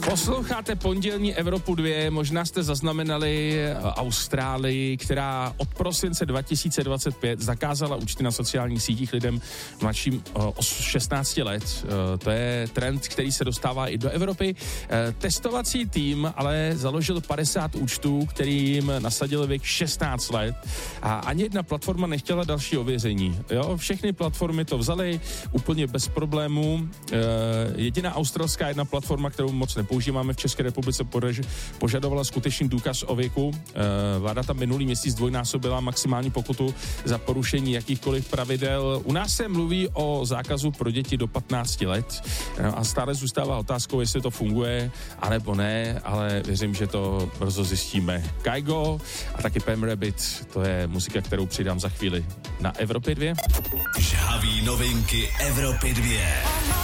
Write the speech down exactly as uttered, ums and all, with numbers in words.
Posloucháte pondělní Evropu dva, možná jste zaznamenali Austrálii, která od prosince dva tisíce dvacet pět zakázala účty na sociálních sítích lidem mladším šestnácti let. To je trend, který se dostává i do Evropy. Testovací tým ale založil padesát účtů, kterým nasadil věk šestnáct let a ani jedna platforma nechtěla další ověření. Jo? Všechny platformy to vzaly úplně bez problémů. Jediná australská jedna platforma, kterou moc nepoužíváme v České republice, podaž, požadovala skutečný důkaz o věku. Vláda tam minulý měsíc dvojnásobila maximální pokutu za porušení jakýchkoliv pravidel. U nás se mluví o zákazu pro děti do patnácti let a stále zůstává otázkou, jestli to funguje, anebo ne, ale věřím, že to brzo zjistíme. Kygo a taky Pam Rabbit, to je muzika, kterou přidám za chvíli na Evropě dva. Žhavý novinky Evropy dva.